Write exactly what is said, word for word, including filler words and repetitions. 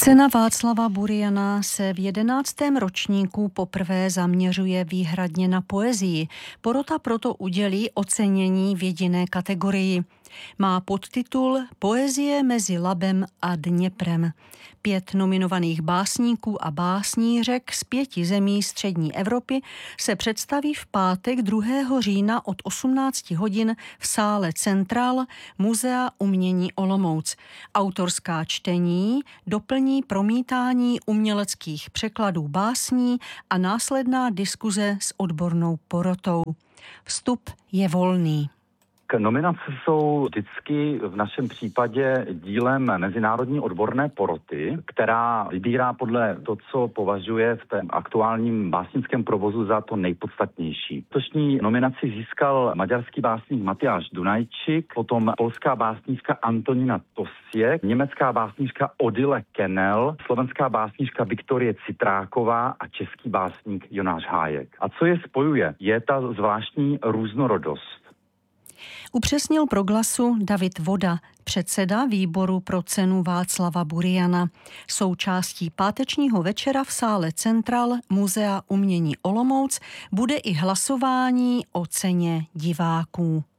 Cena Václava Buriana se v jedenáctém ročníku poprvé zaměřuje výhradně na poezii. Porota proto udělí ocenění v jediné kategorii. Má podtitul Poezie mezi Labem a Dněprem. Pět nominovaných básníků a básnířek z pěti zemí střední Evropy se představí v pátek druhého října od osmnácti hodin v sále Central Muzea umění Olomouc. Autorská čtení doplní promítání uměleckých překladů básní a následná diskuze s odbornou porotou. Vstup je volný. Nominace jsou vždycky v našem případě dílem mezinárodní odborné poroty, která vybírá podle to, co považuje v tom aktuálním básnickém provozu za to nejpodstatnější. Letošní nominaci získal maďarský básník Matyáš Dunajčík, potom polská básníčka Antonina Tosiek, německá básníčka Odile Kenel, slovenská básníčka Viktorie Citráková a český básník Jonáš Hájek. A co je spojuje, je ta zvláštní různorodost. Upřesnil pro Glasu David Voda, předseda výboru pro cenu Václava Buriana. Součástí pátečního večera v sále Central Muzea umění Olomouc bude i hlasování o ceně diváků.